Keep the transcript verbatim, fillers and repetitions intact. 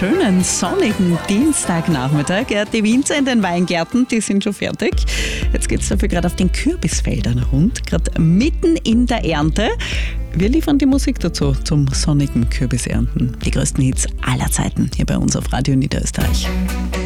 schönen, sonnigen Dienstagnachmittag. Ja, die Winzer in den Weingärten, die sind schon fertig. Jetzt geht es dafür gerade auf den Kürbisfeldern rund, gerade mitten in der Ernte. Wir liefern die Musik dazu zum sonnigen Kürbisernten. Die größten Hits aller Zeiten hier bei uns auf Radio Niederösterreich.